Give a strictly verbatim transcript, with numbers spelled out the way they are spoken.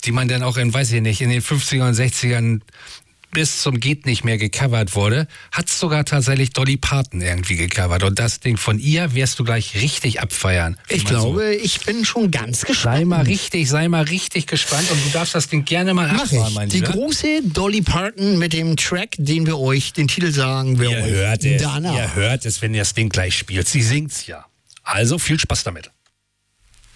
die man dann auch in, weiß ich nicht, in den fünfzigern und sechzigern bis zum geht nicht mehr gecovert wurde, hat sogar tatsächlich Dolly Parton irgendwie gecovert. Und das Ding von ihr wirst du gleich richtig abfeiern. Ich glaube, so. ich bin schon ganz gespannt. Sei mal richtig, sei mal richtig gespannt und du darfst das Ding gerne mal Mach abfahren, ich. mein Die Lieber. große Dolly Parton mit dem Track, den wir euch, den Titel sagen wir ihr euch hört es, danach. Ihr hört es, wenn ihr das Ding gleich spielt. Sie singt's ja. Also viel Spaß damit.